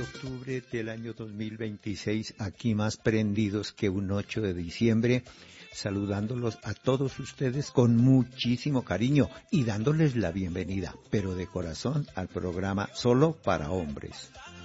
octubre del año 2026, aquí más prendidos que un 8 de diciembre, saludándolos a todos ustedes con muchísimo cariño y dándoles la bienvenida, pero de corazón, al programa Solo para Hombres.